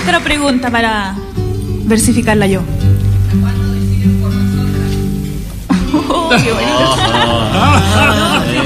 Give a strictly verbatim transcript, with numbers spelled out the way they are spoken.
otra pregunta para versificarla yo. ¿Cuándo deciden por nosotras? Oh, qué bonito.